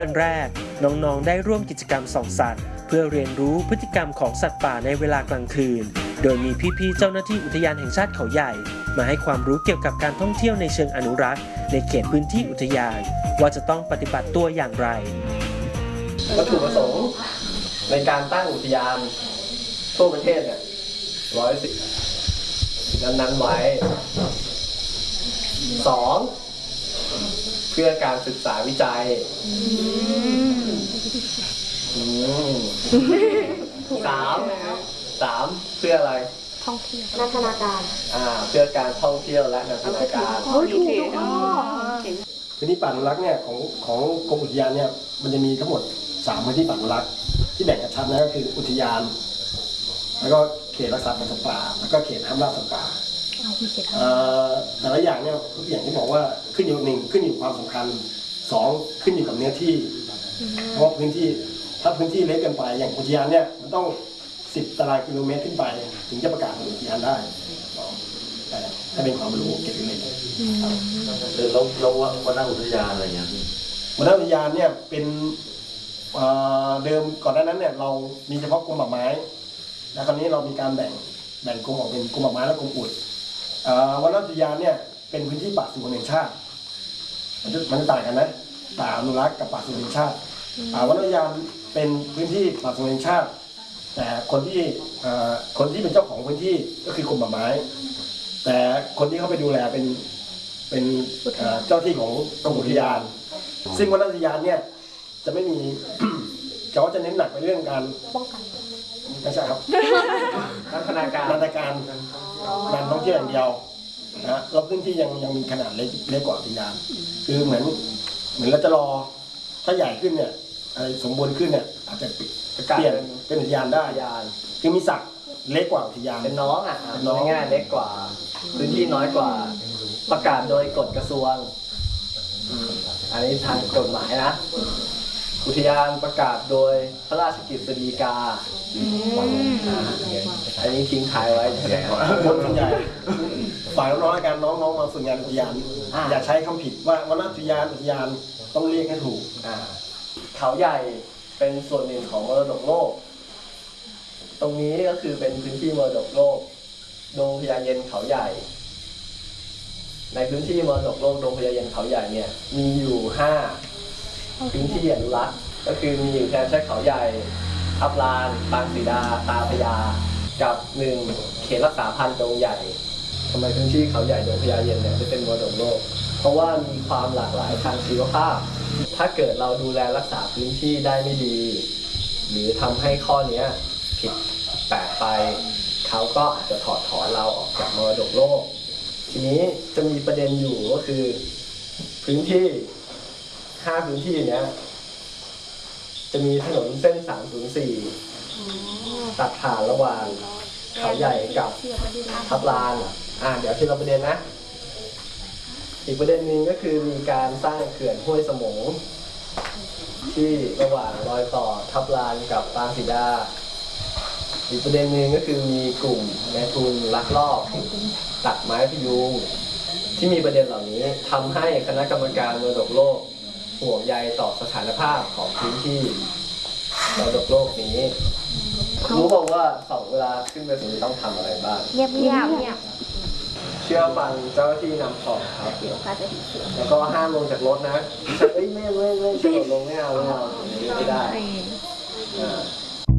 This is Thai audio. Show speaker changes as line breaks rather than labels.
วันแรกน้องๆได้ร่วมกิจกรรมส่องสัตว์เพื่อเรียนรู้พฤติกรรมของสัตว์ป่าในเวลากลางคืนโดยมีพี่ๆเจ้าหน้าที่อุทยานแห่งชาติเขาใหญ่มาให้ความรู้เกี่ยวกับการท่องเที่ยวในเชิงอนุรักษ์ในเขตพื้นที่อุทยานว่าจะต้องปฏิบัติตัวอย่างไร
วัตถุประสงค์ในการตั้งอุทยานทั่วประเทศเนี่ย110นั้นไว้2เพื่อการศึกษาวิจัย3เพื่ออะไร
ท่องเที่ยวนันทนาการ
เพื่อการท่องเที่ยวและนันทนาการ
พื้นที่ป่าอนุรักษ์เนี่ยของกรมอุทยานเนี่ยมันจะมีทั้งหมด3พื้นที่ป่าอนุรักษ์ที่แบ่งกันชัดนะก็คืออุทยานแล้วก็เขตรักษาพันธุ์สัตว์ป่าแล้วก็เขตห้ามล่าสัตว์ป่าแต่ละอย่างเนี่ยทุกอย่างที่บอกว่าขึ้นอยู่1ขึ้นอยู่ความสำคัญ2ขึ้นอยู่กับเนื้อที่เพราะพื้นที่ถ้าพื้นที่เล็กเกินไปอย่างอุทยานเนี่ยมันต้อง10 ตารางกิโลเมตรขึ้นไปถึงจะประกาศเป็นอุทยานได้ถ้าเป็นความรู้เก็บไว้เลย
เราวันอุทยานอะไรอย่างเงี้ย
วันอุทยานเนี่ยเป็นเดิมก่อนหน้านั้นเนี่ยเรามีเฉพาะกรมป่าไม้แล้วคราวนี้เรามีการแบ่งกรมออกเป็นกรมป่าไม้และกรมอุทวันอุทยานเนี่ยเป็นพื้นที่ป่าสงวนแห่งชาติมันจะต่างกันนะป่าอนุรักษ์กับป่าสงวนแห่งชาติวันอุทยานเป็นพื้นที่ป่าสงวนแห่งชาติแต่คนที่เป็นเจ้าของพื้นที่ก็คือกรมป่าไม้แต่คนที่เข้าไปดูแลเป็นเจ้าที่ของกรมอุทยานซึ่งวันอุทยานเนี่ยจะไม่มีเขาจะเน้นหนักไปเรื่องการ
ป้องกัน
ไม่ใช่ครับ
นันทนาการ
การท่องเที่ยวอย่างเดียวนะแล้วพื้นที่ยังมีขนาดเล็กกว่าอุทยานคือเหมือนเราจะรอถ้าใหญ่ขึ้นเนี่ยสมบูรณ์ขึ้นเนี่ยอาจจะเปลี่ยนเป็นอุทยานได้คือมีศักดิ์เล็กกว่าอุทยาน
เป็นน้องง่ายๆเล็กกว่าพื้นที่น้อยกว่าประกาศโดยกฎกระทรวงอันนี้ทางกฎหมายนะอุทยานประกาศโดยพระราชกฤษฎีกาอันนี้ทิ้งท้ายไว้ใช่ไหมครับ
คนส่วนใหญ่ฝ่ายน้องๆการน้องมาฝึกงานอุทยานอย่าใช้คำผิดว่าวันอุทยานต้องเรียกให้ถูก
เขาใหญ่เป็นส่วนหนึ่งของมรดกโลกตรงนี้ก็คือเป็นพื้นที่มรดกโลกดงพญาเย็นเขาใหญ่ในพื้นที่มรดกโลกดงพญาเย็นเขาใหญ่เนี่ยมีอยู่5พื้นที่อนุรักษ์ก็คือมีอยู่แค่เขาใหญ่ทับลานบางสีดาตาพญากับ1เขตรักษาพันธุ์ดงใหญ่ทำไมพื้นที่เขาใหญ่ดงพญาเย็นเนี่ยจะเป็นมรดกโลกเพราะว่ามีความหลากหลายทางชีวภาพถ้าเกิดเราดูแลรักษาพื้นที่ได้ไม่ดีหรือทำให้ข้อนี้ผิดแปลกไปเขาก็อาจจะถอดถอนเราออกจากมรดกโลกทีนี้จะมีประเด็นอยู่ก็คือพื้นที่5พื้นที่เนี้ยจะมีถนนเส้น304ตัดผ่านระหว่างเขาใหญ่กับทับลานเดี๋ยวทีละประเด็นนะอีกประเด็นหนึ่งก็คือมีการสร้างเขื่อนห้วยสมงที่ระหว่างรอยต่อทับลานกับปางสีดาอีกประเด็นหนึ่งก็คือมีกลุ่มนายทุนลักลอบตัดไม้พยุงที่มีประเด็นเหล่านี้ทำให้คณะกรรมการมรดกโลกห่วงใยต่อสถานภาพของพื้นที่มรดกโลกนี้รู้บอกว่า2เวลาขึ้นไปถึงต้องทำอะไรบ้าง
เงียบ
เชื่อฟังเจ้าหน้าที่นำของครับแล้วก็ห้ามลงจากรถนะไม่กระโดดลงไม่เอาไม่ได้